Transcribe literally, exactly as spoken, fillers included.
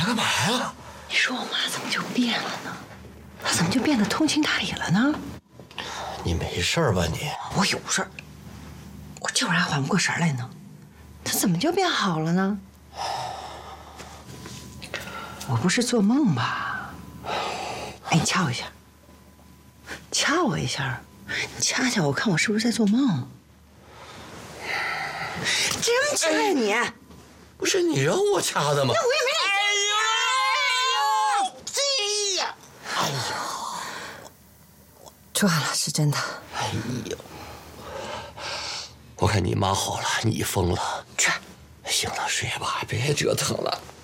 她干嘛呀？ 你说我妈怎么就变了呢？她怎么就变得通情达理了呢？ 你没事吧你？ 我有事儿，我就是还缓不过神来呢。她怎么就变好了呢？我不是做梦吧？哎，你掐我一下，掐我一下，你掐掐我看我是不是在做梦？真掐呀你！ 不是你让我掐的吗？ 那我也没让你。 哎呦，哎呀，哎呦， 赚了，是真的。 哎呦，我看你妈好了，你疯了。 去， 行了，睡吧，别折腾了。